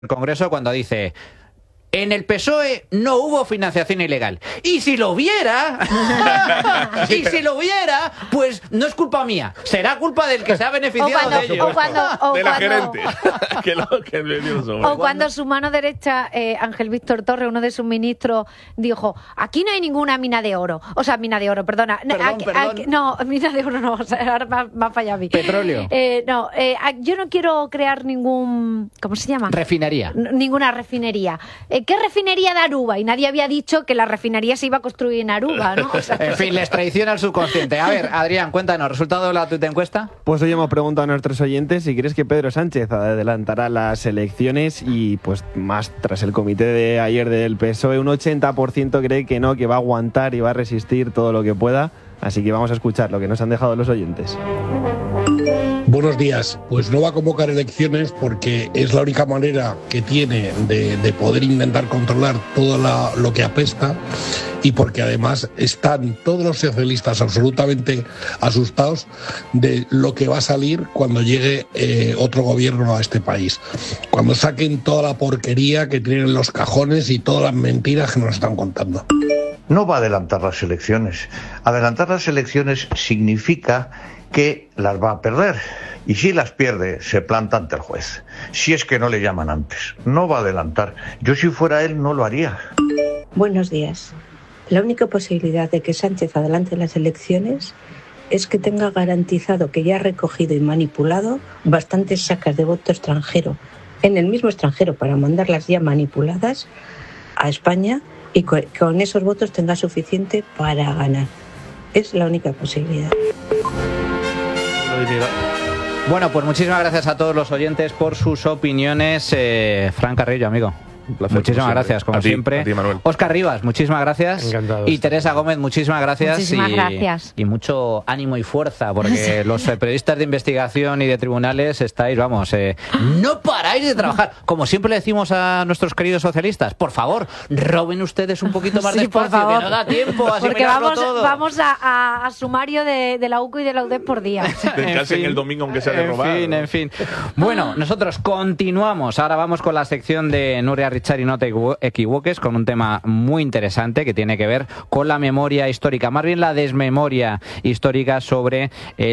el Congreso cuando dice: en el PSOE no hubo financiación ilegal. Y si lo hubiera, pues no es culpa mía. Será culpa del que se ha beneficiado de ello. De la gerente. O cuando su mano derecha, Ángel Víctor Torres, uno de sus ministros, dijo: aquí no hay ninguna mina de oro. O sea, mina de oro, perdona. Perdón. No, mina de oro no. O sea, ahora me ha fallado a mí. Petróleo. Yo no quiero crear ningún... ¿Cómo se llama? Refinería. Ninguna refinería. ¿Qué refinería de Aruba? Y nadie había dicho que la refinería se iba a construir en Aruba, ¿no? O sea, en fin, les traiciona el subconsciente. A ver, Adrián, cuéntanos, ¿resultado de la tuita encuesta? Pues hoy hemos preguntado a nuestros oyentes si crees que Pedro Sánchez adelantará las elecciones y pues más tras el comité de ayer del PSOE, un 80% cree que no, que va a aguantar y va a resistir todo lo que pueda. Así que vamos a escuchar lo que nos han dejado los oyentes. Buenos días. Pues no va a convocar elecciones porque es la única manera que tiene de poder intentar controlar todo lo que apesta, y porque además están todos los socialistas absolutamente asustados de lo que va a salir cuando llegue otro gobierno a este país. Cuando saquen toda la porquería que tienen en los cajones y todas las mentiras que nos están contando. No va a adelantar las elecciones. Adelantar las elecciones significa que las va a perder. Y si las pierde, se planta ante el juez. Si es que no le llaman antes. No va a adelantar. Yo, si fuera él, no lo haría. Buenos días. La única posibilidad de que Sánchez adelante las elecciones es que tenga garantizado que ya ha recogido y manipulado bastantes sacas de voto extranjero, en el mismo extranjero, para mandarlas ya manipuladas a España, y con esos votos tenga suficiente para ganar. Es la única posibilidad. Bueno, pues muchísimas gracias a todos los oyentes por sus opiniones. Fran Carrillo, amigo. Placer, muchísimas gracias, como siempre. A ti, Manuel. Óscar Rivas, muchísimas gracias. Encantado. Y Teresa Gómez, muchísimas gracias. Muchísimas gracias. Y mucho ánimo y fuerza, porque los periodistas de investigación y de tribunales estáis, vamos, no paráis de trabajar. Como siempre le decimos a nuestros queridos socialistas, por favor, roben ustedes un poquito más de espacio, que no da tiempo a porque todo. vamos a sumario de la UCO y de la UDEP por día. Descansen el domingo, aunque sea de robar. En fin. Bueno, nosotros continuamos. Ahora vamos con la sección de Nuria Richard y no te equivoques, con un tema muy interesante que tiene que ver con la memoria histórica, más bien la desmemoria histórica sobre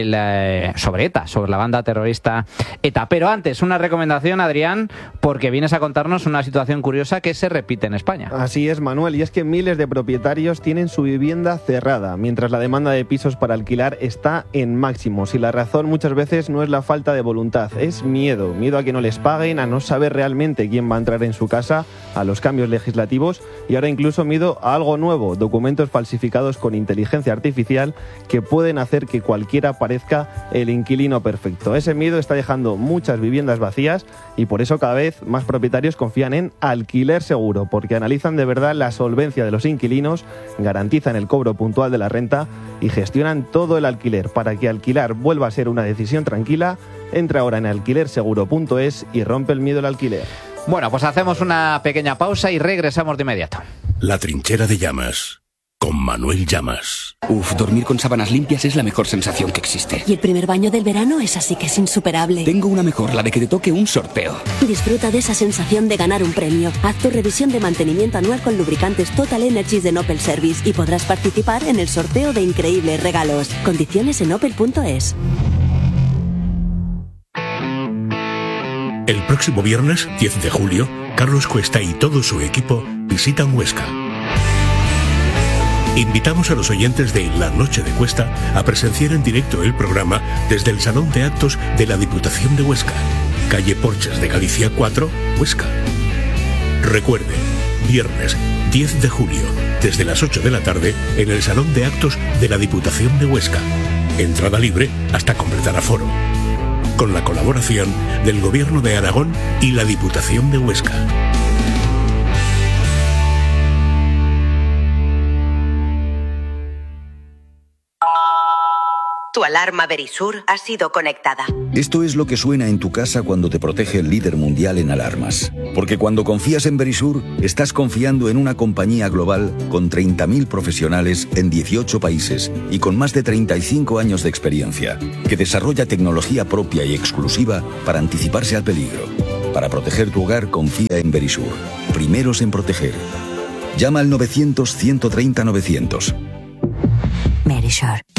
ETA, sobre la banda terrorista ETA. Pero antes, una recomendación, Adrián, porque vienes a contarnos una situación curiosa que se repite en España. Así es, Manuel, y es que miles de propietarios tienen su vivienda cerrada, mientras la demanda de pisos para alquilar está en máximos, y la razón muchas veces no es la falta de voluntad, es miedo a que no les paguen, a no saber realmente quién va a entrar en su casa, a los cambios legislativos, y ahora incluso miedo a algo nuevo, documentos falsificados con inteligencia artificial que pueden hacer que cualquiera parezca el inquilino perfecto. Ese miedo está dejando muchas viviendas vacías, y por eso cada vez más propietarios confían en Alquiler Seguro, porque analizan de verdad la solvencia de los inquilinos, garantizan el cobro puntual de la renta y gestionan todo el alquiler. Para que alquilar vuelva a ser una decisión tranquila, entra ahora en alquilerseguro.es y rompe el miedo al alquiler. Bueno, pues hacemos una pequeña pausa y regresamos de inmediato. La trinchera de Llamas, con Manuel Llamas. Dormir con sábanas limpias es la mejor sensación que existe. Y el primer baño del verano es así que es insuperable. Tengo una mejor, la de que te toque un sorteo. Disfruta de esa sensación de ganar un premio. Haz tu revisión de mantenimiento anual con lubricantes Total Energies de Opel Service y podrás participar en el sorteo de increíbles regalos. Condiciones en opel.es. El próximo viernes, 10 de julio, Carlos Cuesta y todo su equipo visitan Huesca. Invitamos a los oyentes de La Noche de Cuesta a presenciar en directo el programa desde el Salón de Actos de la Diputación de Huesca, calle Porches de Galicia 4, Huesca. Recuerde, viernes 10 de julio, desde las 8 de la tarde, en el Salón de Actos de la Diputación de Huesca. Entrada libre hasta completar aforo. Con la colaboración del Gobierno de Aragón y la Diputación de Huesca. Tu alarma Verisur ha sido conectada. Esto es lo que suena en tu casa cuando te protege el líder mundial en alarmas. Porque cuando confías en Verisur, estás confiando en una compañía global con 30.000 profesionales en 18 países y con más de 35 años de experiencia, que desarrolla tecnología propia y exclusiva para anticiparse al peligro. Para proteger tu hogar, confía en Verisur. Primeros en proteger. Llama al 900 130 900. Verisur.